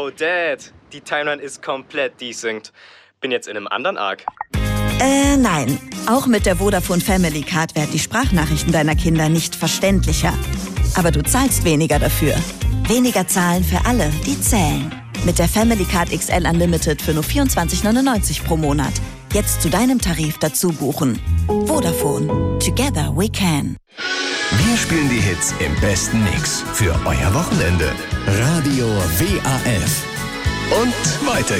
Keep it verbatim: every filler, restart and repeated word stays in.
Yo, Dad, die Timeline ist komplett desynced. Bin jetzt in einem anderen Arc. Äh, nein. Auch mit der Vodafone Family Card werden die Sprachnachrichten deiner Kinder nicht verständlicher. Aber du zahlst weniger dafür. Weniger zahlen für alle, die zählen. Mit der Family Card X L Unlimited für nur vierundzwanzig neunundneunzig pro Monat. Jetzt zu deinem Tarif dazu buchen. Vodafone. Together we can. Wir spielen die Hits im besten Mix für euer Wochenende. Radio W A F. Und weiter